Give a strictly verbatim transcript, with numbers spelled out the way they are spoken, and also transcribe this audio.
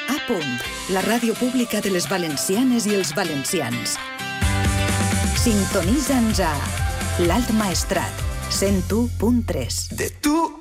A punt, la ràdio pública de les valencianes i els valencians. Sintonitza'ns a l'Alt Maestrat, cent u punt tres. De tu